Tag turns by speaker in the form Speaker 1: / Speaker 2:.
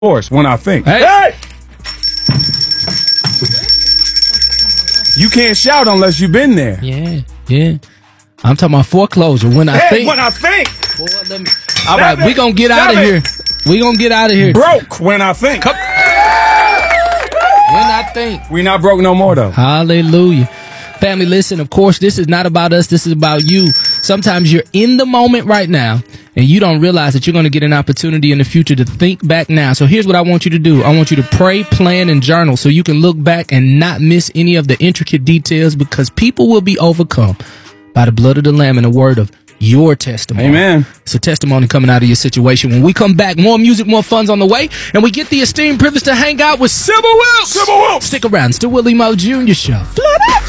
Speaker 1: course, when I think.
Speaker 2: Hey!
Speaker 1: You can't shout unless you've been there.
Speaker 2: Yeah. I'm talking about foreclosure. When I think.
Speaker 1: When I think.
Speaker 2: Boy, all right, we gonna get out of here. We gonna get out of here.
Speaker 1: Broke when I think.
Speaker 2: When I think.
Speaker 1: We not broke no more, though.
Speaker 2: Hallelujah. Family, listen, of course, this is not about us. This is about you. Sometimes you're in the moment right now, and you don't realize that you're going to get an opportunity in the future to think back now. So here's what I want you to do. I want you to pray, plan, and journal so you can look back and not miss any of the intricate details, because people will be overcome by the blood of the Lamb and the word of your testimony.
Speaker 1: Amen.
Speaker 2: It's a testimony coming out of your situation. When we come back, more music, more fun's on the way, and we get the esteemed privilege to hang out with Sybil Wilkes.
Speaker 1: Sybil Wilkes.
Speaker 2: Stick around. It's the Willie Mo Jr. Show. Flood up.